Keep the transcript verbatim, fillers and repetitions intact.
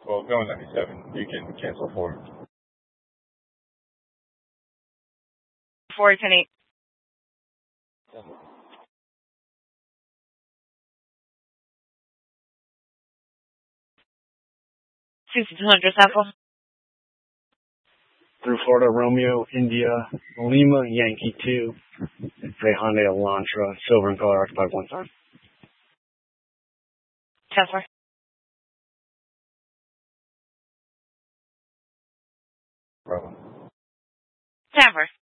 Well, going ninety-seven, you can cancel four. Four ten eight. Sixty-two hundred sample. Through Florida, Romeo, India, Lima, Yankee two, Say Hyundai Elantra, silver in color, occupied one time. ten four. Bravo. ten four.